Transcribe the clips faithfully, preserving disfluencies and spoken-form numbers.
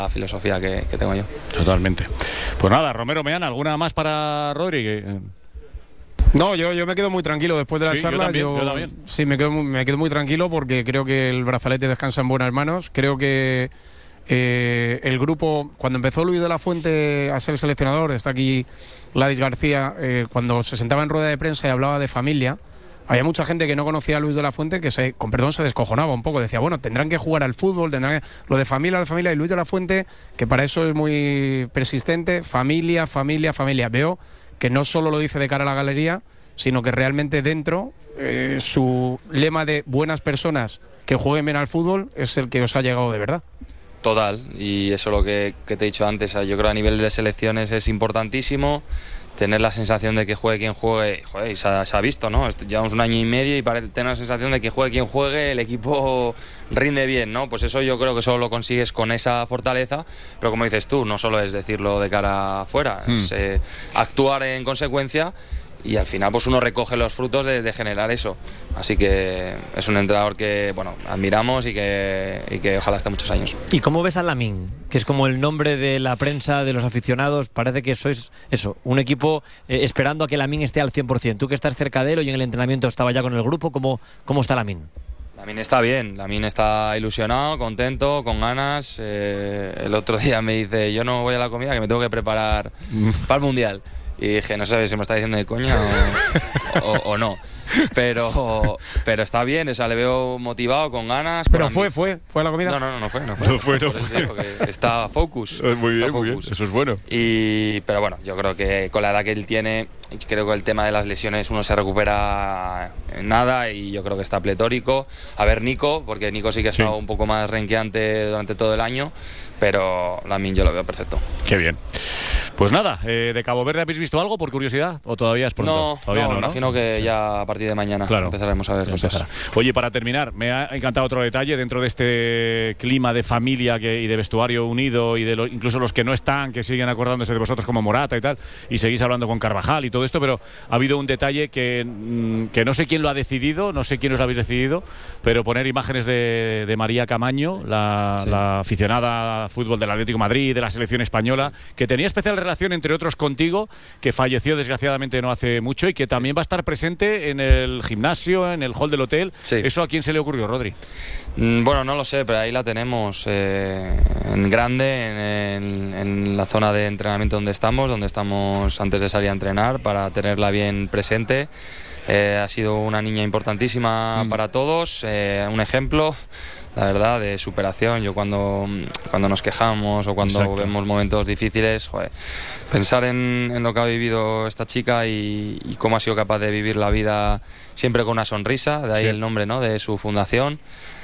la filosofía que, que tengo yo. Totalmente. Pues nada, Romero Meana, ¿alguna más para Rodri? No, yo, yo me quedo muy tranquilo después de la sí, charla. Yo también, yo, yo también. Sí, me quedo, me quedo muy tranquilo porque creo que el brazalete descansa en buenas manos. Creo que eh, el grupo, cuando empezó Luis de la Fuente a ser seleccionador, está aquí Ladis García, eh, cuando se sentaba en rueda de prensa y hablaba de familia, había mucha gente que no conocía a Luis de la Fuente que, se, con perdón, se descojonaba un poco. Decía, bueno, tendrán que jugar al fútbol, tendrán que... Lo de familia, lo de familia. Y Luis de la Fuente, que para eso es muy persistente, familia, familia, familia. Veo que no solo lo dice de cara a la galería, sino que realmente dentro eh, su lema de buenas personas que jueguen bien al fútbol es el que os ha llegado de verdad. Total, y eso es lo que, que te he dicho antes. Yo creo que a nivel de selecciones es importantísimo tener la sensación de que juegue quien juegue. Joder, se ha, se ha visto, ¿no? Llevamos un año y medio y parece tener la sensación de que juegue quien juegue, el equipo rinde bien, ¿no? Pues eso yo creo que solo lo consigues con esa fortaleza, pero como dices tú, no solo es decirlo de cara afuera, hmm. es eh, actuar en consecuencia. Y al final pues uno recoge los frutos de, de generar eso. Así que es un entrenador que, bueno, admiramos y que, y que ojalá esté muchos años. ¿Y cómo ves a Lamine? Que es como el nombre de la prensa, de los aficionados. Parece que sois, eso, un equipo eh, esperando a que Lamine esté al cien por ciento. Tú que estás cerca de él y en el entrenamiento estaba ya con el grupo, ¿cómo, cómo está Lamine? Lamine está bien, Lamine está ilusionado, contento, con ganas. Eh, el otro día me dice, yo no voy a la comida, que me tengo que preparar para el Mundial. Y dije, no sé si me está diciendo de coña o, o, o no. Pero, pero está bien, o sea, le veo motivado, con ganas. Pero fue, fue, fue a la comida. No, no, no, no fue, no fue. No fue, no fue. Digo que está focus. Muy bien, está muy bien, focus. eso es bueno. Y, pero bueno, yo creo que con la edad que él tiene, creo que el tema de las lesiones uno se recupera en nada y yo creo que está pletórico. A ver Nico, porque Nico sí que ha estado sí. un poco más renqueante durante todo el año, pero Lamine yo lo veo perfecto. Qué bien. Pues nada, eh, ¿de Cabo Verde habéis visto algo por curiosidad? ¿O todavía es pronto? No, todavía no, no, ¿no? imagino que sí. ya a partir de mañana claro. empezaremos a ver cosas. Oye, para terminar, me ha encantado otro detalle dentro de este clima de familia que, y de vestuario unido y de lo, incluso los que no están, que siguen acordándose de vosotros como Morata y tal, y seguís hablando con Carvajal y todo esto, pero ha habido un detalle que, que no sé quién lo ha decidido, no sé quién os lo habéis decidido, pero poner imágenes de, de María Camaño, la, sí. la aficionada a fútbol del Atlético de Madrid, de la selección española, sí. que tenía especial relación, entre otros, contigo, que falleció desgraciadamente no hace mucho y que también sí. va a estar presente en el gimnasio, en el hall del hotel. Sí. ¿Eso a quién se le ocurrió, Rodri? Mm, bueno, no lo sé, pero ahí la tenemos eh, en grande, en, en, en la zona de entrenamiento donde estamos, donde estamos antes de salir a entrenar, para tenerla bien presente. Eh, ha sido una niña importantísima mm. para todos, eh, un ejemplo, la verdad, de superación. Yo cuando, cuando nos quejamos o cuando Exacto. vemos momentos difíciles, joder, pensar en, en lo que ha vivido esta chica y, y cómo ha sido capaz de vivir la vida siempre con una sonrisa, de ahí sí. el nombre, ¿no?, de su fundación.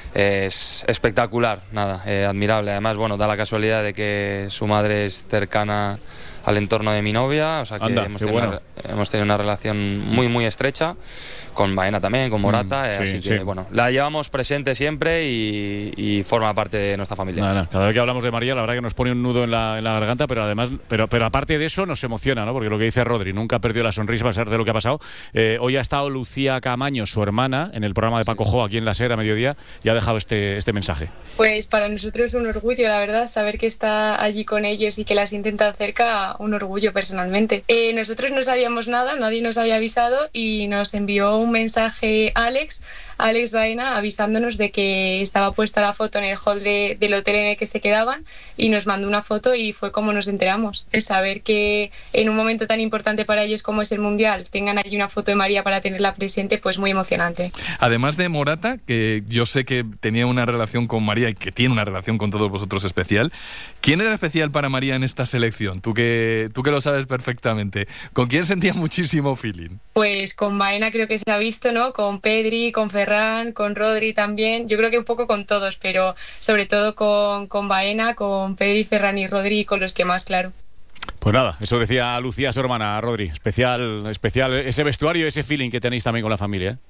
Es espectacular, nada, eh, admirable. Además, bueno, da la casualidad de que su madre es cercana al entorno de mi novia, o sea que Anda, hemos, tenido bueno. una, hemos tenido una relación muy muy estrecha, con Baena también, con Morata, mm, sí, así que sí. bueno, la llevamos presente siempre y, y forma parte de nuestra familia. Nada, nada. Cada vez que hablamos de María, la verdad que nos pone un nudo en la, en la garganta, pero además, pero, pero aparte de eso nos emociona, ¿no? Porque lo que dice Rodri, nunca perdió la sonrisa a pesar de lo que ha pasado. Eh, hoy ha estado Lucía Camaño, su hermana, en el programa de Paco Jo, aquí en La Ser, a mediodía, y ha dejado este, este mensaje. Pues para nosotros un orgullo, la verdad, saber que está allí con ellos y que las intenta cerca, un orgullo personalmente. Eh, nosotros no sabíamos nada, nadie nos había avisado y nos envió un mensaje Alex, Alex Baena, avisándonos de que estaba puesta la foto en el hall de, del hotel en el que se quedaban y nos mandó una foto y fue como nos enteramos. El saber que en un momento tan importante para ellos como es el Mundial tengan allí una foto de María para tenerla presente, pues muy emocionante. Además de Morata, que yo sé que tenía una relación con María y que tiene una relación con todos vosotros especial, ¿quién era especial para María en esta selección? Tú que, tú que lo sabes perfectamente. ¿Con quién sentía muchísimo feeling? Pues con Baena creo que se ha visto, ¿no? Con Pedri, con Ferran, con Rodri también. Yo creo que un poco con todos, pero sobre todo con, con Baena, con Pedri, Ferran y Rodri, con los que más, claro. Pues nada, eso decía Lucía, su hermana, Rodri. Especial, especial ese vestuario, ese feeling que tenéis también con la familia, ¿eh?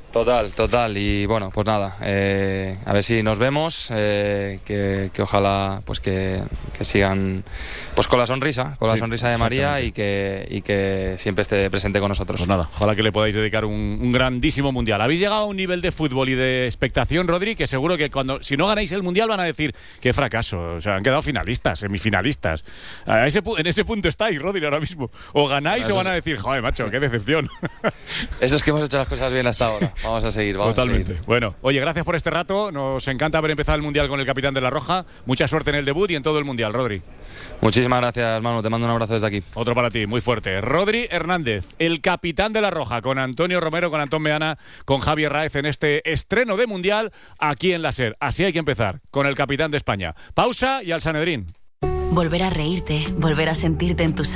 Total, total. Y bueno, pues nada, eh, a ver si nos vemos, eh, que, que ojalá pues que, que sigan pues con la sonrisa, con la Sí, sonrisa de María y que, y que siempre esté presente con nosotros. Pues nada, ojalá que le podáis dedicar un, un grandísimo mundial. Habéis llegado a un nivel de fútbol y de expectación, Rodri, que seguro que cuando si no ganáis el mundial van a decir qué fracaso. O sea, han quedado finalistas, semifinalistas. A ese, en ese punto estáis, Rodri, ahora mismo. O ganáis Eso o van a es... decir, joder, macho, qué decepción. Eso es que hemos hecho las cosas bien hasta ahora. Vamos a seguir, vamos Totalmente. a seguir. Bueno, oye, gracias por este rato. Nos encanta haber empezado el mundial con el capitán de La Roja. Mucha suerte en el debut y en todo el mundial, Rodri. Muchísimas gracias, hermano. Te mando un abrazo desde aquí. Otro para ti, muy fuerte. Rodri Hernández, el capitán de La Roja, con Antonio Romero, con Antón Meana, con Javier Raez en este estreno de mundial aquí en la SER. Así hay que empezar, con el capitán de España. Pausa y al Sanedrín. Volver a reírte, volver a sentirte en tus